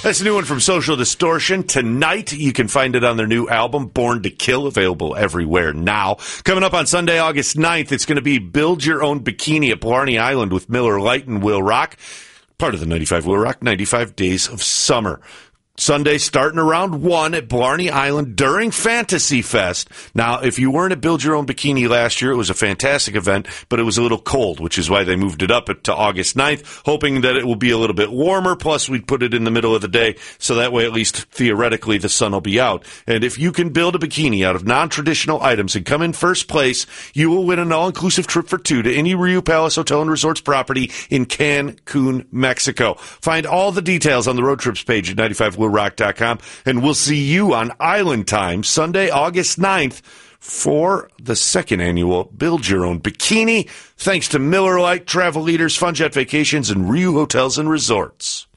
That's a new one from Social Distortion. Tonight, you can find it on their new album, Born to Kill, available everywhere now. Coming up on Sunday, August 9th, it's going to be Build Your Own Bikini at Blarney Island with Miller Lite and Will Rock. Part of the 95 Will Rock 95 Days of Summer. Sunday starting around 1 at Blarney Island during Fantasy Fest. Now, if you weren't at Build Your Own Bikini last year, it was a fantastic event, but it was a little cold, which is why they moved it up to August 9th, hoping that it will be a little bit warmer, plus we'd put it in the middle of the day, so that way at least theoretically the sun will be out. And if you can build a bikini out of non-traditional items and come in first place, you will win an all-inclusive trip for two to any Rio Palace Hotel and Resorts property in Cancun, Mexico. Find all the details on the road trips page at 95willrock.com, and we'll see you on Island Time Sunday, August 9th for the second annual Build Your Own Bikini. Thanks to Miller Lite, Travel Leaders, Fun Jet Vacations, and Rio Hotels and Resorts.